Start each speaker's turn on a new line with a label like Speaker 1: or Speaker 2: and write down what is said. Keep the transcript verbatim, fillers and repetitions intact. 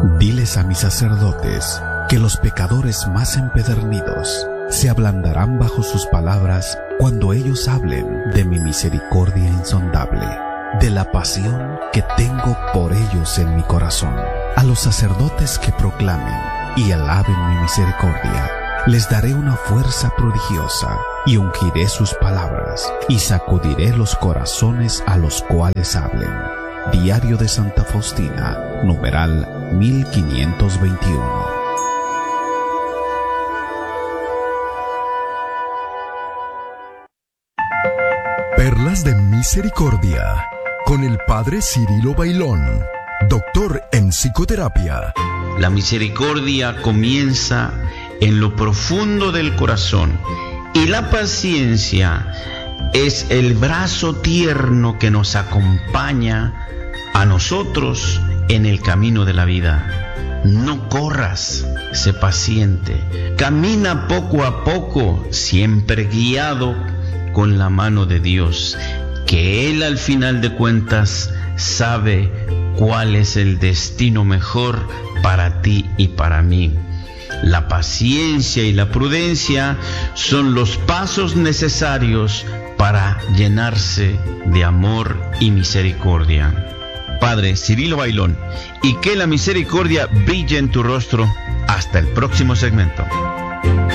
Speaker 1: Diles a mis sacerdotes que los pecadores más empedernidos se ablandarán bajo sus palabras cuando ellos hablen de mi misericordia insondable, de la pasión que tengo por ellos en mi corazón. A los sacerdotes que proclamen y alaben mi misericordia, les daré una fuerza prodigiosa y ungiré sus palabras y sacudiré los corazones a los cuales hablen. Diario de Santa Faustina, numeral mil quinientos veintiuno.
Speaker 2: Perlas de Misericordia, con el Padre Cirilo Bailón, doctor en psicoterapia.
Speaker 3: La misericordia comienza en lo profundo del corazón y la paciencia es el brazo tierno que nos acompaña a nosotros en el camino de la vida. No corras, sé paciente, camina poco a poco, siempre guiado con la mano de Dios, que Él al final de cuentas sabe cuál es el destino mejor para ti y para mí. La paciencia y la prudencia son los pasos necesarios para llenarse de amor y misericordia. Padre Cirilo Bailón, y que la misericordia brille en tu rostro. Hasta el próximo segmento.